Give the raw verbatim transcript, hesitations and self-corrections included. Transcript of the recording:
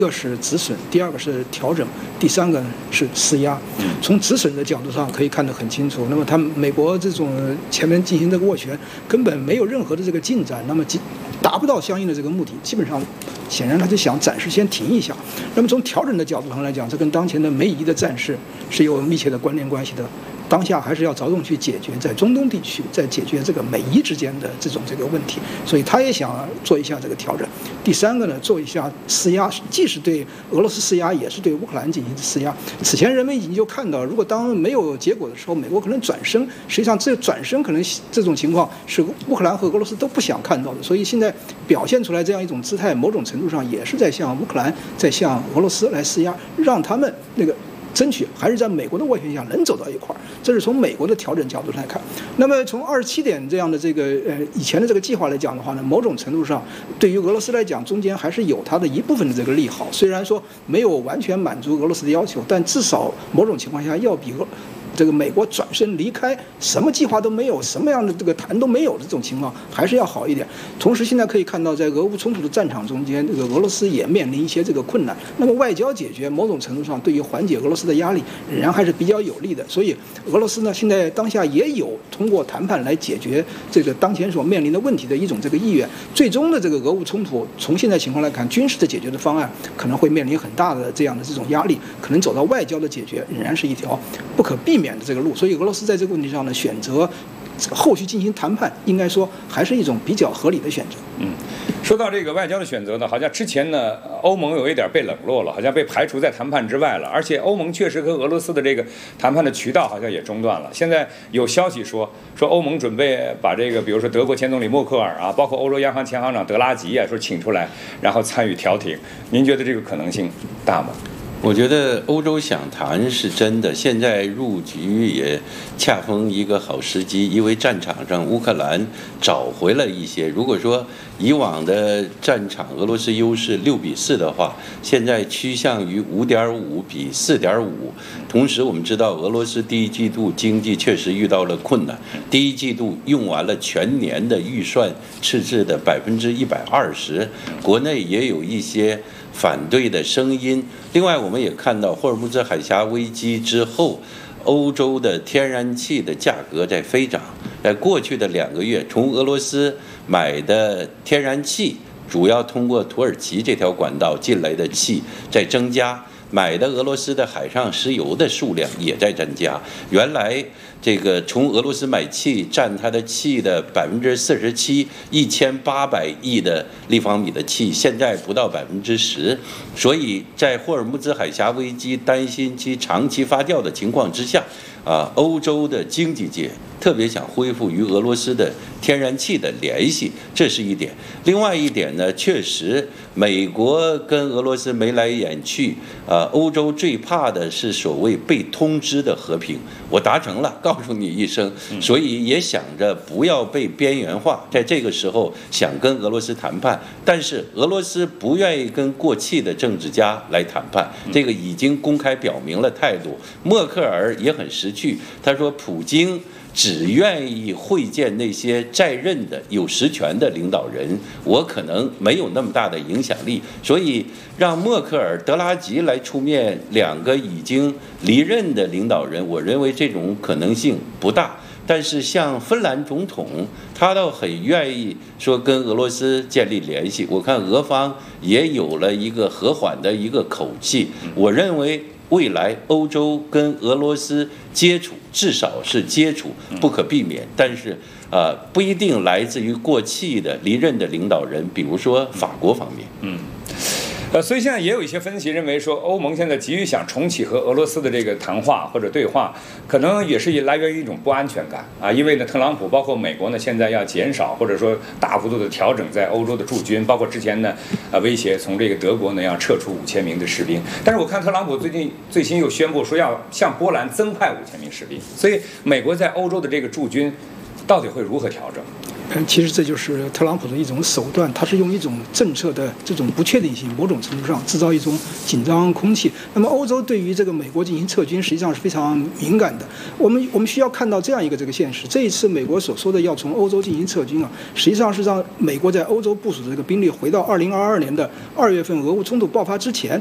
一个是止损，第二个是调整，第三个是施压。从止损的角度上可以看得很清楚。那么他们美国这种前面进行这个斡旋，根本没有任何的这个进展，那么达不到相应的这个目的，基本上，显然他就想暂时先停一下。那么从调整的角度上来讲，这跟当前的梅夷的战事是有密切的关联关系的。当下还是要着重去解决在中东地区，在解决这个美伊之间的这种这个问题，所以他也想做一下这个调整。第三个呢，做一下施压，既是对俄罗斯施压，也是对乌克兰进行施压。此前人们已经就看到，如果当没有结果的时候，美国可能转身，实际上这转身可能这种情况是乌克兰和俄罗斯都不想看到的，所以现在表现出来这样一种姿态，某种程度上也是在向乌克兰、在向俄罗斯来施压，让他们那个。争取还是在美国的斡旋下能走到一块儿，这是从美国的调整角度来看。那么从二十七点这样的这个呃以前的这个计划来讲的话呢，某种程度上对于俄罗斯来讲，中间还是有它的一部分的这个利好。虽然说没有完全满足俄罗斯的要求，但至少某种情况下要比俄。这个美国转身离开，什么计划都没有，什么样的这个谈都没有的这种情况，还是要好一点。同时，现在可以看到，在俄乌冲突的战场中间，这个俄罗斯也面临一些这个困难。那么，外交解决某种程度上对于缓解俄罗斯的压力，仍然还是比较有利的。所以，俄罗斯呢，现在当下也有通过谈判来解决这个当前所面临的问题的一种这个意愿。最终的这个俄乌冲突，从现在情况来看，军事的解决的方案可能会面临很大的这样的这种压力，可能走到外交的解决，仍然是一条不可避免的这个路，所以俄罗斯在这个问题上呢，选择后续进行谈判，应该说还是一种比较合理的选择。 嗯，说到这个外交的选择呢，好像之前呢，欧盟有一点被冷落了，好像被排除在谈判之外了，而且欧盟确实跟俄罗斯的这个谈判的渠道好像也中断了。现在有消息说，说欧盟准备把这个，比如说德国前总理默克尔啊，包括欧洲央行前行长德拉吉啊，说请出来，然后参与调停。您觉得这个可能性大吗？ 我觉得欧洲想谈是真的，现在入局也恰逢一个好时机，因为战场上乌克兰找回了一些。如果说以往的战场俄罗斯优势六比四的话，现在趋向于五点五比四点五。同时，我们知道俄罗斯第一季度经济确实遇到了困难，第一季度用完了全年的预算赤字的百分之一百二十，国内也有一些反对的声音。另外，我们也看到霍尔木兹海峡危机之后，欧洲的天然气的价格在飞涨。在过去的两个月，从俄罗斯买的天然气，主要通过土耳其这条管道进来的气在增加。买的俄罗斯的海上石油的数量也在增加。原来这个从俄罗斯买气占它的气的百分之四十七，一千八百亿的立方米的气，现在不到百分之十。所以在霍尔木兹海峡危机担心其长期发酵的情况之下，啊，欧洲的经济界特别想恢复与俄罗斯的天然气的联系，这是一点。另外一点呢，确实美国跟俄罗斯眉来眼去，啊，欧洲最怕的是所谓被通知的和平，我达成了，告诉你一声，所以也想着不要被边缘化，在这个时候想跟俄罗斯谈判，但是俄罗斯不愿意跟过气的政治家来谈判，这个已经公开表明了态度。默克尔也很识趣，他说普京只愿意会见那些在任的有实权的领导人，我可能没有那么大的影响力，所以让默克尔、德拉吉来出面，两个已经离任的领导人，我认为这种可能性不大。但是像芬兰总统，他倒很愿意说跟俄罗斯建立联系，我看俄方也有了一个和缓的一个口气，我认为未来欧洲跟俄罗斯接触，至少是接触，不可避免。但是，呃，不一定来自于过气的离任的领导人，比如说法国方面。 嗯。呃，所以现在也有一些分析认为说，欧盟现在急于想重启和俄罗斯的这个谈话或者对话，可能也是来源于一种不安全感啊。因为呢，特朗普包括美国呢，现在要减少或者说大幅度的调整在欧洲的驻军，包括之前呢，呃，威胁从这个德国呢要撤出五千名的士兵。但是我看特朗普最近最新又宣布说要向波兰增派五千名士兵，所以美国在欧洲的这个驻军到底会如何调整？ 嗯，其实这就是特朗普的一种手段，他是用一种政策的这种不确定性，某种程度上制造一种紧张空气。那么欧洲对于这个美国进行撤军，实际上是非常敏感的。我们我们需要看到这样一个这个现实：这一次美国所说的要从欧洲进行撤军啊，实际上是让美国在欧洲部署的这个兵力回到二零二二年的二月份俄乌冲突爆发之前